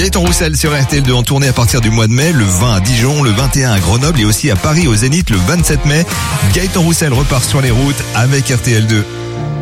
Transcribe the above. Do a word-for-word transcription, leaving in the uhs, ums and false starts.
Gaëtan Roussel sur R T L deux en tournée à partir du mois de mai, le vingt à Dijon, le vingt et un à Grenoble et aussi à Paris au Zénith le vingt-sept mai. Gaëtan Roussel repart sur les routes avec R T L deux.